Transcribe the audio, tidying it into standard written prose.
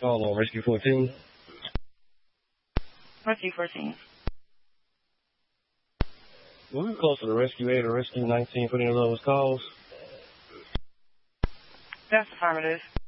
Call on Rescue 14. Rescue 14. Will we close to the Rescue 8 or Rescue 19 for any of those calls? That's affirmative.